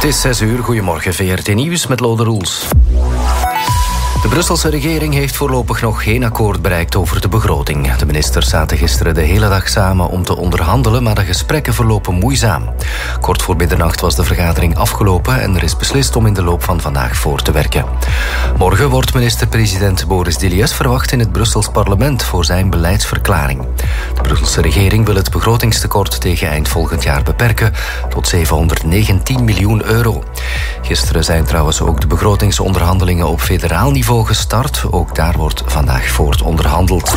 is 6:00, goedemorgen, VRT Nieuws met Lode Roels. De Brusselse regering heeft voorlopig nog geen akkoord bereikt over de begroting. De ministers zaten gisteren de hele dag samen om te onderhandelen, maar de gesprekken verlopen moeizaam. Kort voor middernacht was de vergadering afgelopen en er is beslist om in de loop van vandaag voor te werken. Morgen wordt minister-president Boris Dilies verwacht in het Brussels parlement voor zijn beleidsverklaring. De Brusselse regering wil het begrotingstekort tegen eind volgend jaar beperken tot 719 miljoen euro. Gisteren zijn trouwens ook de begrotingsonderhandelingen op federaal niveau gestart. Ook daar wordt vandaag voort onderhandeld.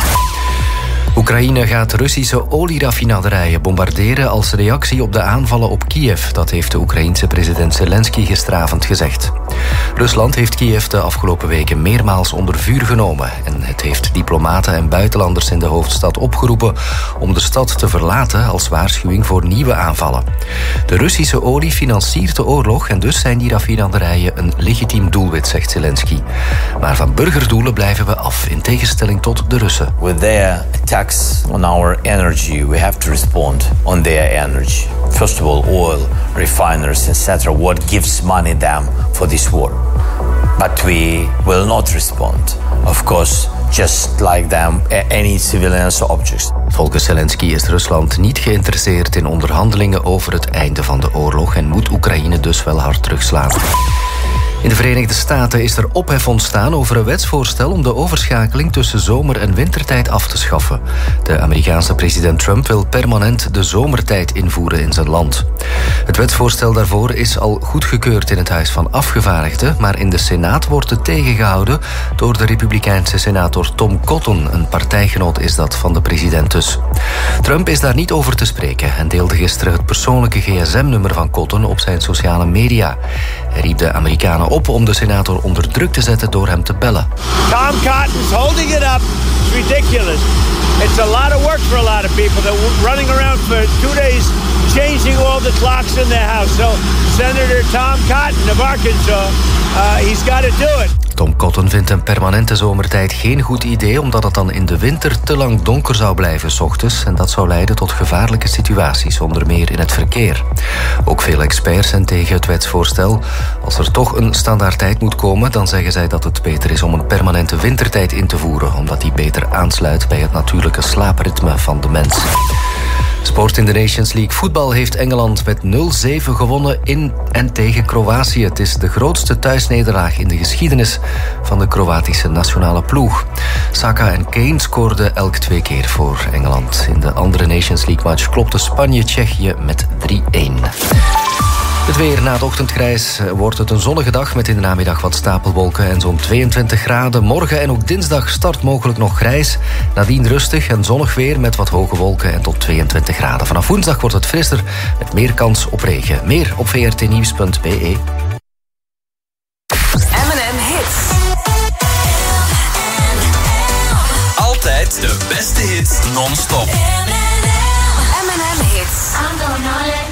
Oekraïne gaat Russische olieraffinaderijen bombarderen als reactie op de aanvallen op Kiev. Dat heeft de Oekraïense president Zelensky gisteravond gezegd. Rusland heeft Kiev de afgelopen weken meermaals onder vuur genomen. En het heeft diplomaten en buitenlanders in de hoofdstad opgeroepen om de stad te verlaten als waarschuwing voor nieuwe aanvallen. De Russische olie financiert de oorlog en dus zijn die raffinaderijen een legitiem doelwit, zegt Zelensky. Maar van burgerdoelen blijven we af, in tegenstelling tot de Russen. With their attacks on our energy, we have to respond on their energy. First of all, oil, refiners, etc. What gives money them for this war? But we will not respond. Of course, just like them, any civilians or objects. Volgens Zelensky is Rusland niet geïnteresseerd in onderhandelingen over het einde van de oorlog en moet Oekraïne dus wel hard terugslaan. In de Verenigde Staten is er ophef ontstaan over een wetsvoorstel om de overschakeling tussen zomer- en wintertijd af te schaffen. De Amerikaanse president Trump wil permanent de zomertijd invoeren in zijn land. Het wetsvoorstel daarvoor is al goedgekeurd in het Huis van Afgevaardigden, maar in de Senaat wordt het tegengehouden door de Republikeinse senator Tom Cotton. Een partijgenoot is dat van de president dus. Trump is daar niet over te spreken en deelde gisteren het persoonlijke gsm-nummer van Cotton op zijn sociale media. Hij riep de Amerikanen op om de senator onder druk te zetten door hem te bellen. Tom Cotton's holding it up. It's ridiculous. It's a lot of work for a lot of people. They're running around for 2 days changing all the clocks in their house. So Senator Tom Cotton of Arkansas, he's got to do it. Tom Cotton vindt een permanente zomertijd geen goed idee, omdat het dan in de winter te lang donker zou blijven 's ochtends en dat zou leiden tot gevaarlijke situaties, onder meer in het verkeer. Ook veel experts zijn tegen het wetsvoorstel. Als er toch een standaardtijd moet komen, dan zeggen zij dat het beter is om een permanente wintertijd in te voeren, omdat die beter aansluit bij het natuurlijke slaapritme van de mens. Sport in de Nations League voetbal heeft Engeland met 0-7 gewonnen in en tegen Kroatië. Het is de grootste thuisnederlaag in de geschiedenis van de Kroatische nationale ploeg. Saka en Kane scoorden elk 2 keer voor Engeland. In de andere Nations League match klopte Spanje Tsjechië met 3-1. Het weer na het ochtendgrijs wordt het een zonnige dag met in de namiddag wat stapelwolken en zo'n 22 graden. Morgen en ook dinsdag start mogelijk nog grijs. Nadien rustig en zonnig weer met wat hoge wolken en tot 22 graden. Vanaf woensdag wordt het frisser met meer kans op regen. Meer op vrtnieuws.be. M&M Hits. Altijd de beste hits non-stop. M&M Hits.